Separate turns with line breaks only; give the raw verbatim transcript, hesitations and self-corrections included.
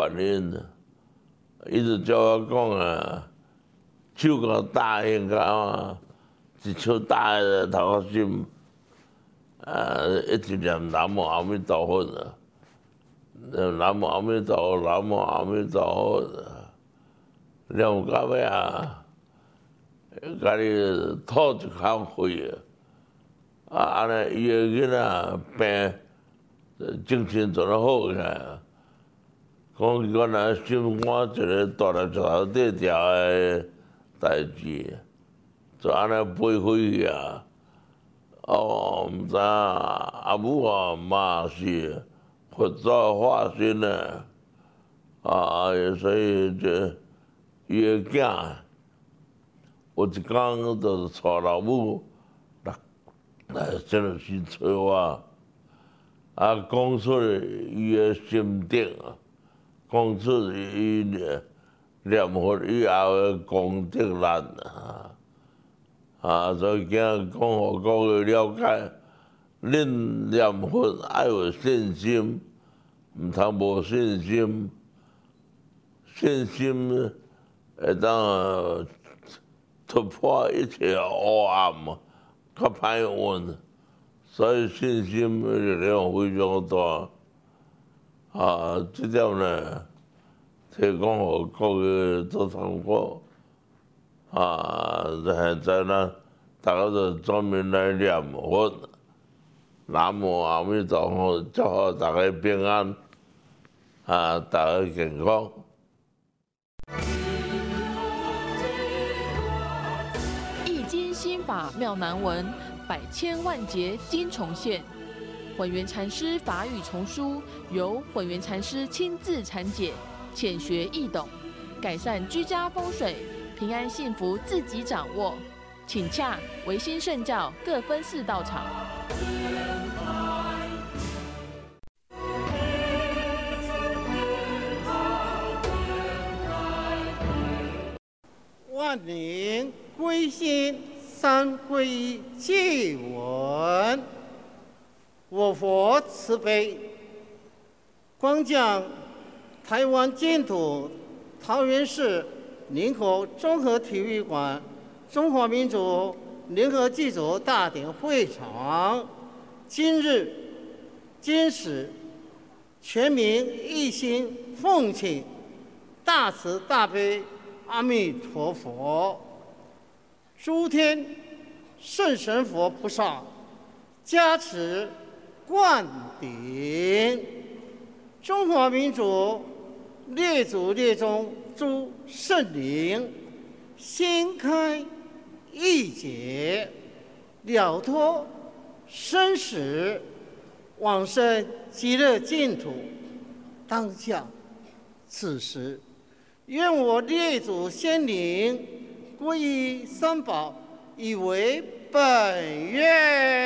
原因，伊就叫我讲啊，手甲打应该啊，一手打在头壳心，啊，一直念南无阿弥陀佛啊，南无阿弥陀佛，南无阿弥陀佛，念到尾啊，甲你吐一口气啊，啊，安尼伊个囡仔病，精神就能好起来。讲原来心肝一个大粒石头底条的代志，就安尼飞飞去啊！哦，毋知影阿母啊嘛是佛祖化身的，啊，所以这伊个囝有一工就是带老母来来这个去找我，啊，讲出伊个心得啊。讲出伊念佛以后的功德力啊，啊，所以今日讲互各位了解，恁念佛爱有信心，毋通无信心，信心会当突破一切黑暗，较歹运，所以信心的力量非常大。啊，这点呢，提供互各位做参考。啊，现在呢，大家就专门来念佛，南无阿弥陀佛，祝福大家平安，啊，大家健康。
易经心法妙难文，百千万劫经重现。混元禅师法语丛书由混元禅师亲自阐解，浅学易懂，改善居家风水，平安幸福自己掌握。请洽维新圣教各分寺道场。
万灵归心，三皈依戒文。我佛慈悲，光将台湾净土桃园市林口综合体育馆中华民族联合祭祖大典会场，今日今时全民一心奉请大慈大悲阿弥陀佛，诸天圣神佛菩萨加持灌顶，中华民族列祖列宗诸圣灵心开意解，了脱生死，往生极乐净土。当下此时，愿我列祖先灵皈依三宝，以为本愿。